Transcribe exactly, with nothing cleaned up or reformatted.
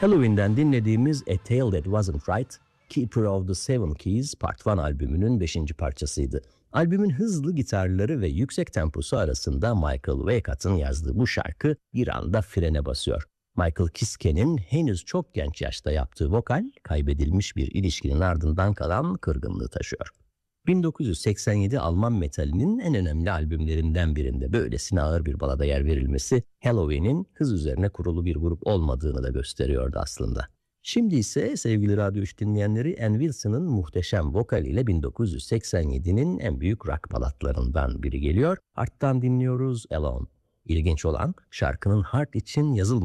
Halloween'den dinlediğimiz A Tale That Wasn't Right, Keeper of the Seven Keys Part bir albümünün beşinci parçasıydı. Albümün hızlı gitarları ve yüksek temposu arasında Michael Waycott yazdığı bu şarkı bir anda frene basıyor. Michael Kiske'nin henüz çok genç yaşta yaptığı vokal, kaybedilmiş bir ilişkinin ardından kalan kırgınlığı taşıyor. bin dokuz yüz seksen yedi Alman metalinin en önemli albümlerinden birinde böylesine ağır bir balada yer verilmesi, Halloween'in hız üzerine kurulu bir grup olmadığını da gösteriyordu aslında. Şimdi ise sevgili Radyo üç dinleyenleri, Ann Wilson'ın muhteşem vokaliyle bin dokuz yüz seksen yedinin en büyük rock balatlarından biri geliyor. Heart'tan dinliyoruz Alone. İlginç olan şarkının Heart için yazılmadığı